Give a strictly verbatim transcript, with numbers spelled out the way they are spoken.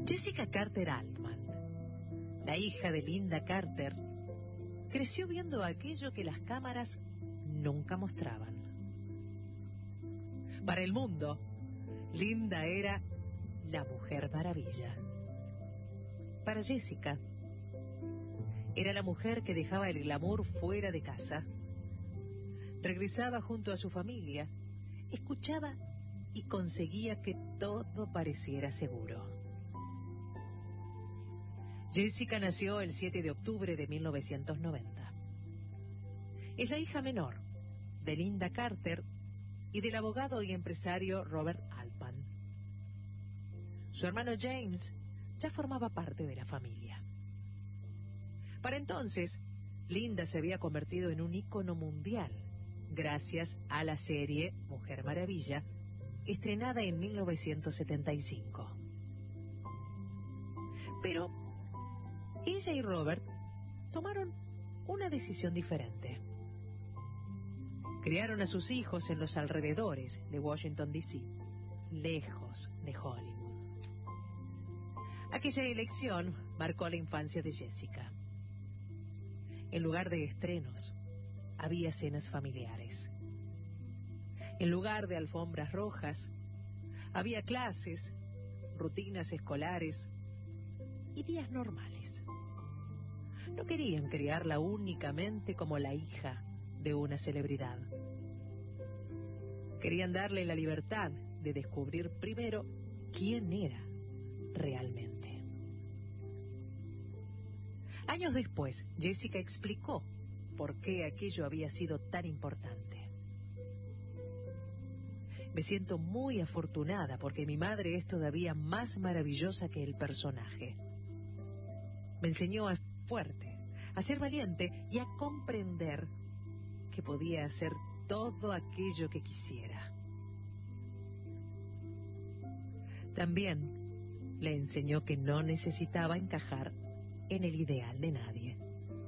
Jessica Carter Altman, la hija de Lynda Carter, creció viendo aquello que las cámaras nunca mostraban. Para el mundo, Lynda era la Mujer Maravilla. Para Jessica, era la mujer que dejaba el glamour fuera de casa, regresaba junto a su familia, escuchaba y conseguía que todo pareciera seguro. Jessica nació el siete de octubre de mil novecientos noventa. Es la hija menor de Lynda Carter y del abogado y empresario Robert Altman. Su hermano James ya formaba parte de la familia. Para entonces, Lynda se había convertido en un ícono mundial gracias a la serie Mujer Maravilla, estrenada en mil novecientos setenta y cinco. Pero ella y Robert tomaron una decisión diferente. Criaron a sus hijos en los alrededores de Washington, D C, lejos de Hollywood. Aquella elección marcó la infancia de Jessica. En lugar de estrenos, había cenas familiares. En lugar de alfombras rojas, había clases, rutinas escolares y días normales. No querían criarla únicamente como la hija de una celebridad. Querían darle la libertad de descubrir primero quién era realmente. Años después, Jessica explicó por qué aquello había sido tan importante. Me siento muy afortunada porque mi madre es todavía más maravillosa que el personaje. Me enseñó a ser fuerte, a ser valiente y a comprender que podía hacer todo aquello que quisiera. También le enseñó que no necesitaba encajar en el ideal de nadie.